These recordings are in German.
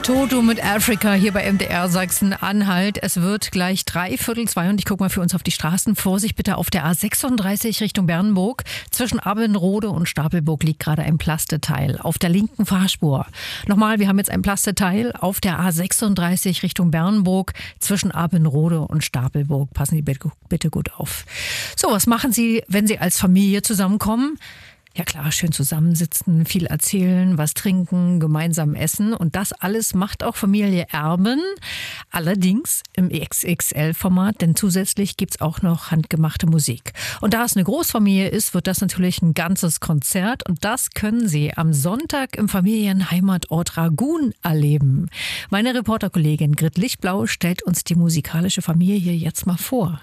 Toto mit Africa hier bei MDR Sachsen-Anhalt. Es wird gleich 1:45 und ich gucke mal für uns auf die Straßen. Vorsicht bitte auf der A36 Richtung Bernburg. Zwischen Abbenrode und Stapelburg liegt gerade ein Plasteteil auf der linken Fahrspur. Nochmal, wir haben jetzt ein Plasteteil auf der A36 Richtung Bernburg zwischen Abbenrode und Stapelburg. Passen Sie bitte gut auf. So, was machen Sie, wenn Sie als Familie zusammenkommen? Ja klar, schön zusammensitzen, viel erzählen, was trinken, gemeinsam essen. Und das alles macht auch Familie Erben. Allerdings im XXL-Format, denn zusätzlich gibt's auch noch handgemachte Musik. Und da es eine Großfamilie ist, wird das natürlich ein ganzes Konzert. Und das können Sie am Sonntag im Familienheimatort Ragun erleben. Meine Reporterkollegin Grit Lichtblau stellt uns die musikalische Familie hier jetzt mal vor.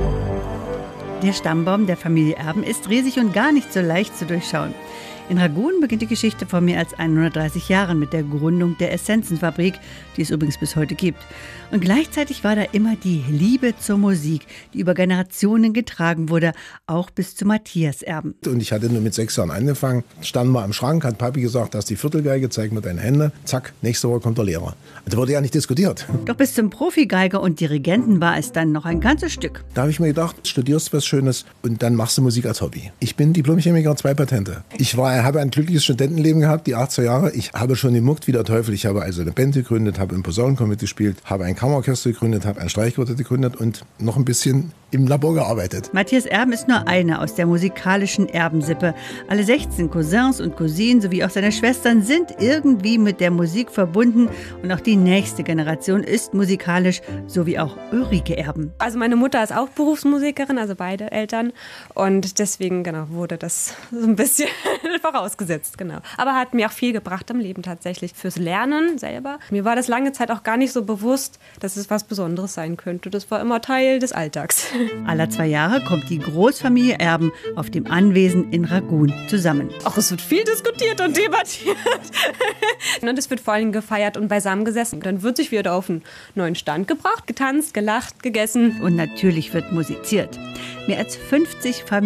Der Stammbaum der Familie Erben ist riesig und gar nicht so leicht zu durchschauen. In Ragun beginnt die Geschichte vor mehr als 130 Jahren mit der Gründung der Essenzenfabrik, die es übrigens bis heute gibt. Und gleichzeitig war da immer die Liebe zur Musik, die über Generationen getragen wurde, auch bis zu Matthias Erben. Und ich hatte nur mit 6 Jahren angefangen, standen wir am Schrank, hat Papi gesagt, das ist die Viertelgeige, zeig mir deine Hände, zack, nächste Woche kommt der Lehrer. Da wurde ja nicht diskutiert. Doch bis zum Profigeiger und Dirigenten war es dann noch ein ganzes Stück. Da habe ich mir gedacht, studierst was Schönes und dann machst du Musik als Hobby. Ich bin Diplomchemiker, 2 Patente. Ich habe ein glückliches Studentenleben gehabt, die 80er Jahre. Ich habe schon gemuckt wie der Teufel. Ich habe also eine Band gegründet, habe im Posaunenchor mitgespielt, habe ein Kammerorchester gegründet, habe ein Streichquartett gegründet und noch ein bisschen im Labor gearbeitet. Matthias Erben ist nur einer aus der musikalischen Erbensippe. Alle 16 Cousins und Cousinen sowie auch seine Schwestern sind irgendwie mit der Musik verbunden und auch die nächste Generation ist musikalisch, so wie auch Ulrike Erben. Also meine Mutter ist auch Berufsmusikerin, also beide Eltern und deswegen wurde das so ein bisschen vorausgesetzt, genau. Aber hat mir auch viel gebracht im Leben tatsächlich, fürs Lernen selber. Mir war das lange Zeit auch gar nicht so bewusst, dass es was Besonderes sein könnte. Das war immer Teil des Alltags. Alle 2 Jahre kommt die Großfamilie Erben auf dem Anwesen in Ragun zusammen. Ach, es wird viel diskutiert und debattiert. Und es wird vor allem gefeiert und beisammen gesessen. Dann wird sich wieder auf einen neuen Stand gebracht, getanzt, gelacht, gegessen. Und natürlich wird musiziert. Mehr als 50 Familien